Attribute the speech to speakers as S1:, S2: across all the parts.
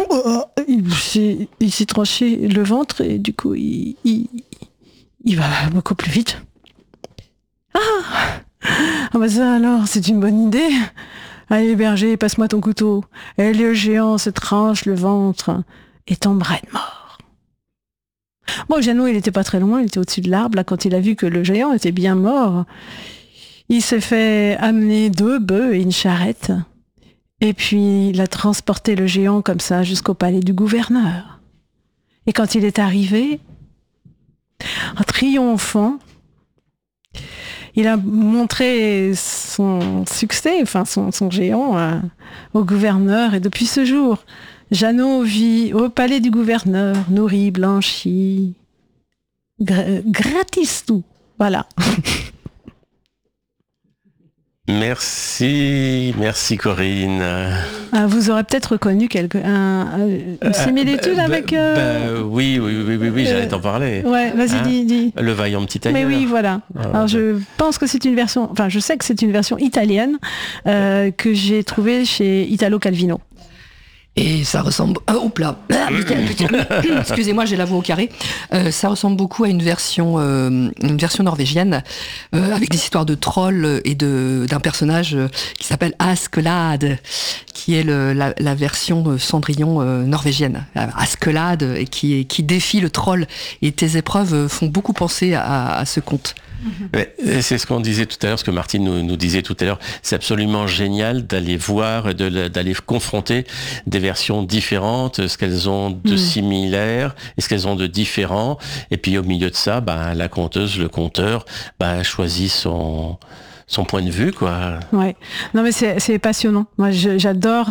S1: il s'est tranché le ventre et du coup, il va beaucoup plus vite. Ah bah ça alors, c'est une bonne idée. Allez berger, passe-moi ton couteau. Et le géant se tranche le ventre et tombe raide mort. Bon, Jeannot, il était pas très loin, il était au-dessus de l'arbre. Là, quand il a vu que le géant était bien mort, il s'est fait amener 2 bœufs et une charrette. Et puis, il a transporté le géant comme ça jusqu'au palais du gouverneur. Et quand il est arrivé, en triomphant, il a montré son succès, enfin son géant, au gouverneur. Et depuis ce jour, Jeannot vit au palais du gouverneur, nourri, blanchi, gratis tout. Voilà.
S2: Merci Corinne.
S1: Vous aurez peut-être reconnu une similitude avec...
S2: Oui, j'allais t'en parler.
S1: Ouais, vas-y, dis.
S2: Le vaillant petit tailleur.
S1: Mais oui, voilà. Alors je pense que c'est une version, enfin je sais que c'est une version italienne que j'ai trouvée chez Italo Calvino.
S3: Et ça ressemble... Excusez-moi, j'ai la voix au carré. Ça ressemble beaucoup à une version norvégienne avec des histoires de trolls et d'un personnage qui s'appelle Askelad, qui est la version Cendrillon norvégienne. Askelad, et qui défie le troll. Et tes épreuves font beaucoup penser à ce conte.
S2: Mais c'est ce qu'on disait tout à l'heure, ce que Martine nous disait tout à l'heure. C'est absolument génial d'aller voir, d'aller confronter des versions différentes, ce qu'elles ont de similaire et ce qu'elles ont de différent. Et puis au milieu de ça, la conteuse, le conteur, choisit son point de vue, quoi.
S1: Ouais. Non mais c'est passionnant. Moi j'adore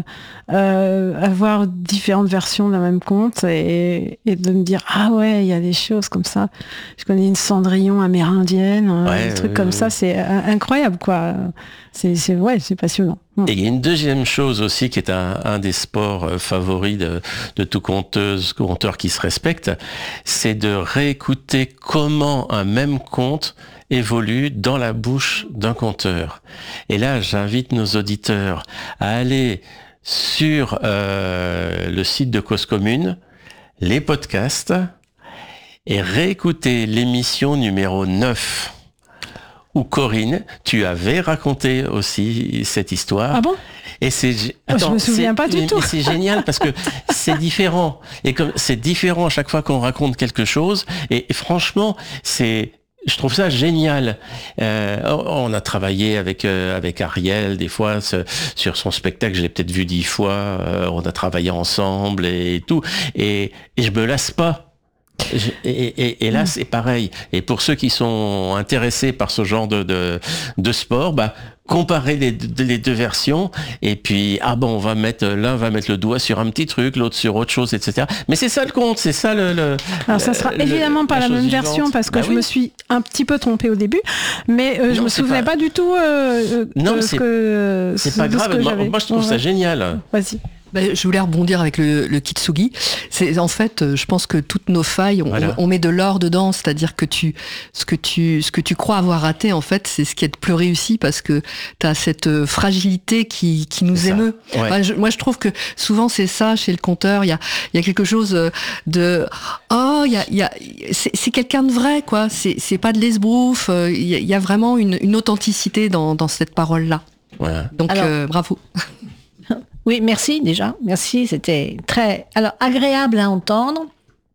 S1: avoir différentes versions d'un même conte et de me dire il y a des choses comme ça. Je connais une Cendrillon amérindienne, des trucs comme ça, c'est incroyable, quoi. C'est passionnant.
S2: Et il y a une deuxième chose aussi qui est un des sports favoris de tout conteur qui se respecte, c'est de réécouter comment un même conte évolue dans la bouche d'un conteur. Et là, j'invite nos auditeurs à aller sur le site de Cause Commune, les podcasts, et réécouter l'émission numéro 9, où Corinne, tu avais raconté aussi cette histoire.
S1: Ah bon ?
S2: Et
S1: je me souviens pas du tout.
S2: Mais c'est génial parce que c'est différent. Et comme c'est différent à chaque fois qu'on raconte quelque chose. Et franchement, je trouve ça génial. On a travaillé avec Ariel des fois sur son spectacle. Je l'ai peut-être vu 10 fois. On a travaillé ensemble et tout. Et je me lasse pas. Et là, c'est pareil. Et pour ceux qui sont intéressés par ce genre de sport, comparer les deux versions. Et puis, l'un va mettre le doigt sur un petit truc, l'autre sur autre chose, etc. Mais c'est ça le compte, c'est ça le
S1: Alors, ça sera évidemment pas la même version parce que je me suis un petit peu trompée au début, mais je me souvenais pas du tout
S2: non, c'est pas grave. Moi, je trouve ça génial.
S1: Vas-y.
S3: Je voulais rebondir avec le kitsugi. C'est en fait, je pense que toutes nos failles, on met de l'or dedans, c'est-à-dire que ce que tu crois avoir raté, en fait, c'est ce qui est le plus réussi parce que t'as cette fragilité qui nous émeut. Ouais. Moi, je trouve que souvent c'est ça chez le conteur. Il y a quelque chose de c'est quelqu'un de vrai, quoi. C'est pas de l'esbrouf. Il y a vraiment une authenticité dans cette parole-là.
S2: Voilà.
S3: Donc bravo.
S4: Oui, merci déjà. Merci, c'était très agréable à entendre.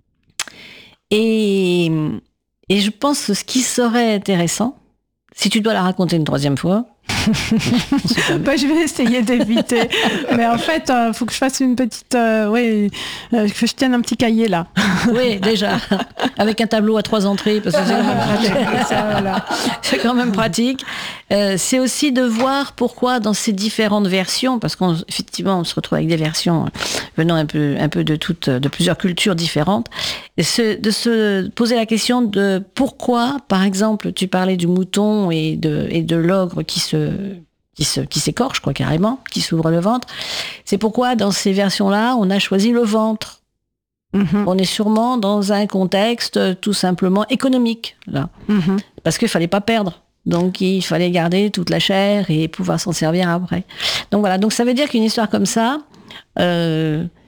S4: Et je pense que ce qui serait intéressant, si tu dois la raconter une 3e fois...
S1: je vais essayer d'éviter. Mais en fait, faut que je fasse une petite... que je tienne un petit cahier là.
S4: Oui, déjà. Avec un tableau à 3 entrées, parce que c'est quand même pratique.
S1: Voilà.
S4: C'est quand même pratique. C'est aussi de voir pourquoi dans ces différentes versions, parce qu'effectivement on se retrouve avec des versions venant un peu de plusieurs cultures différentes, de se poser la question de pourquoi, par exemple, tu parlais du mouton et de l'ogre qui s'écorche, quoi, carrément, qui s'ouvre le ventre. C'est pourquoi dans ces versions-là, on a choisi le ventre. On est sûrement dans un contexte tout simplement économique, là. Parce qu'il fallait pas perdre. Donc, il fallait garder toute la chair et pouvoir s'en servir après. Donc voilà. Donc, ça veut dire qu'une histoire comme ça,